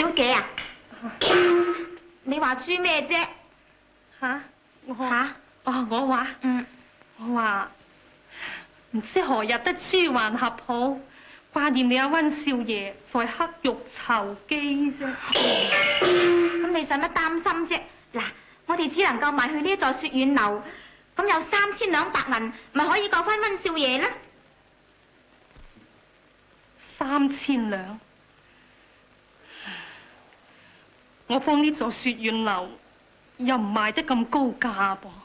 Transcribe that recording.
小姐啊，你話豬咩啫？ 我話我話唔知何日得豬還合好，掛念你阿溫少爺在黑玉囚機啫。 咁你使乜擔心啫？嗱，我哋只能夠賣去呢座雪苑樓，咁有3000兩白銀，咪可以救翻溫少爺啦。 3000兩，我方呢座雪苑樓又唔賣得咁高價噃。